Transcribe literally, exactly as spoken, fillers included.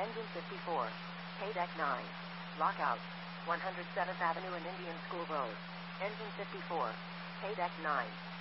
Engine fifty-four. K-Deck nine. Lockout. one hundred seventh Avenue and Indian School Road. Engine fifty-four. K-Deck nine.